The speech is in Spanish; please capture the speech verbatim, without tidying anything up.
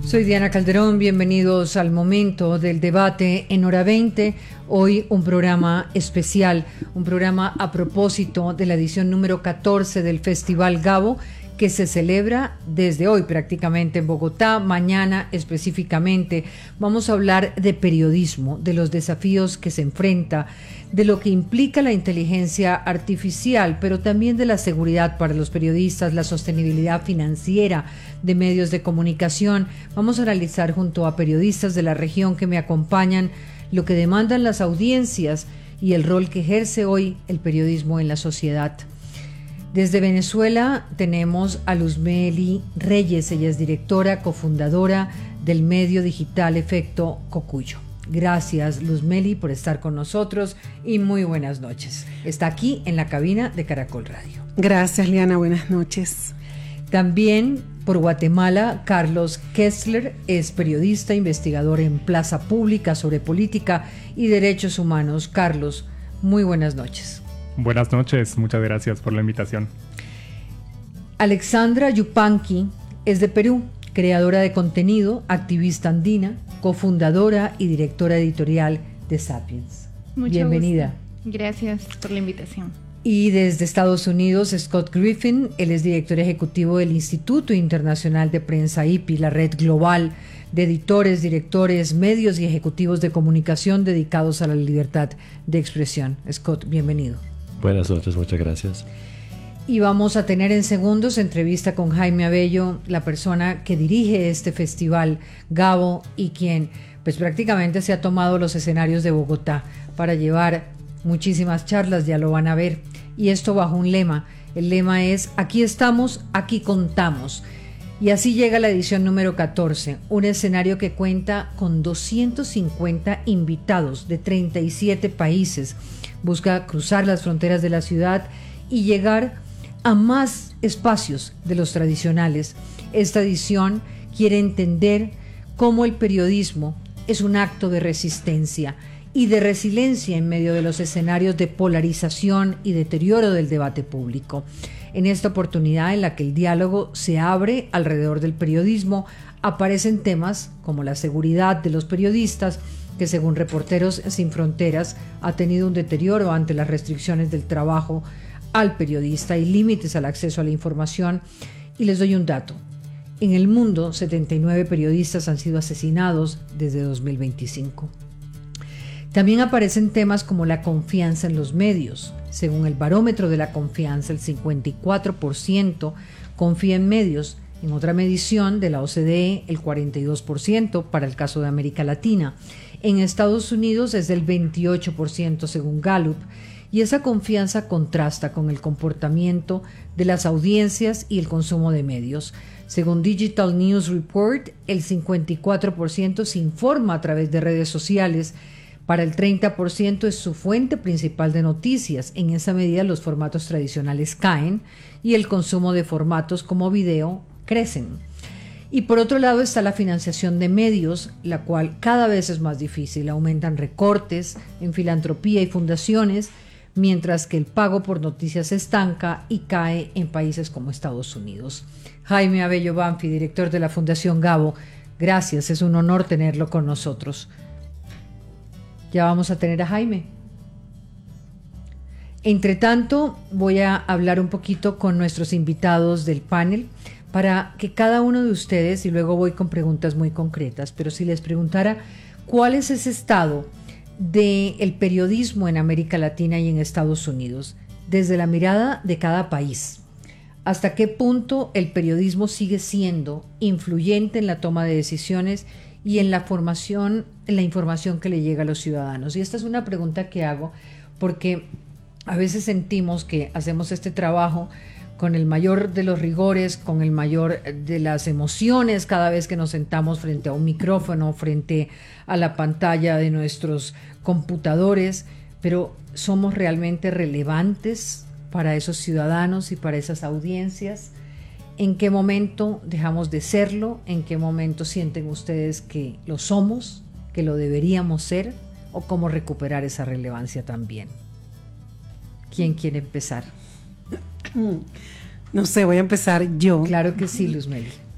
Soy Diana Calderón, bienvenidos al momento del debate en Hora veinte. Hoy un programa especial, un programa a propósito de la edición número catorce del Festival Gabo, que se celebra desde hoy prácticamente en Bogotá. Mañana específicamente vamos a hablar de periodismo, de los desafíos que se enfrenta, de lo que implica la inteligencia artificial, pero también de la seguridad para los periodistas, la sostenibilidad financiera de medios de comunicación. Vamos a analizar junto a periodistas de la región que me acompañan lo que demandan las audiencias y el rol que ejerce hoy el periodismo en la sociedad. Desde Venezuela tenemos a Luzmeli Reyes, ella es directora, cofundadora del medio digital Efecto Cocuyo. Gracias, Luzmeli, por estar con nosotros y muy buenas noches. Está aquí en la cabina de Caracol Radio. Gracias, Liana, buenas noches. También por Guatemala, Carlos Kessler es periodista, investigador en Plaza Pública sobre política y derechos humanos. Carlos, muy buenas noches. Buenas noches, muchas gracias por la invitación. Alexandra Yupanqui es de Perú, creadora de contenido, activista andina, cofundadora y directora editorial de Sapiens. Mucho Bienvenida. Gusto. Gracias por la invitación. Y desde Estados Unidos, Scott Griffin, él es director ejecutivo del Instituto Internacional de Prensa I P I, la red global de editores, directores, medios y ejecutivos de comunicación dedicados a la libertad de expresión. Scott, bienvenido. Buenas noches, muchas gracias. Y vamos a tener en segundos entrevista con Jaime Abello, la persona que dirige este festival Gabo y quien pues prácticamente se ha tomado los escenarios de Bogotá para llevar muchísimas charlas, ya lo van a ver. Y esto bajo un lema. El lema es: aquí estamos, aquí contamos. Y así llega la edición número catorce, un escenario que cuenta con doscientos cincuenta invitados de treinta y siete países. Busca cruzar las fronteras de la ciudad y llegar a más espacios de los tradicionales. Esta edición quiere entender cómo el periodismo es un acto de resistencia y de resiliencia en medio de los escenarios de polarización y deterioro del debate público. En esta oportunidad en la que el diálogo se abre alrededor del periodismo, aparecen temas como la seguridad de los periodistas, que según Reporteros Sin Fronteras ha tenido un deterioro ante las restricciones del trabajo al periodista y límites al acceso a la información. Y les doy un dato: en el mundo, setenta y nueve periodistas han sido asesinados desde dos mil veinticinco. También aparecen temas como la confianza en los medios. Según el barómetro de la confianza, el cincuenta y cuatro por ciento confía en medios. En otra medición de la O C D E, el cuarenta y dos por ciento para el caso de América Latina. En Estados Unidos es del veintiocho por ciento según Gallup. Y esa confianza contrasta con el comportamiento de las audiencias y el consumo de medios. Según Digital News Report, el cincuenta y cuatro por ciento se informa a través de redes sociales. Para el treinta por ciento es su fuente principal de noticias. En esa medida los formatos tradicionales caen y el consumo de formatos como video crecen. Y por otro lado está la financiación de medios, la cual cada vez es más difícil. Aumentan recortes en filantropía y fundaciones, mientras que el pago por noticias se estanca y cae en países como Estados Unidos. Jaime Abello Banfi, director de la Fundación Gabo, gracias, es un honor tenerlo con nosotros. Ya vamos a tener a Jaime. Entre tanto, voy a hablar un poquito con nuestros invitados del panel para que cada uno de ustedes, y luego voy con preguntas muy concretas, pero si les preguntara cuál es ese estado del periodismo en América Latina y en Estados Unidos, desde la mirada de cada país, ¿hasta qué punto el periodismo sigue siendo influyente en la toma de decisiones y en la formación, en la información que le llega a los ciudadanos? Y esta es una pregunta que hago porque a veces sentimos que hacemos este trabajo con el mayor de los rigores, con el mayor de las emociones cada vez que nos sentamos frente a un micrófono, frente a la pantalla de nuestros computadores, pero ¿somos realmente relevantes para esos ciudadanos y para esas audiencias? ¿En qué momento dejamos de serlo? ¿En qué momento sienten ustedes que lo somos, que lo deberíamos ser? ¿O cómo recuperar esa relevancia también? ¿Quién quiere empezar? No sé, voy a empezar yo. Claro que sí, Luzmeli.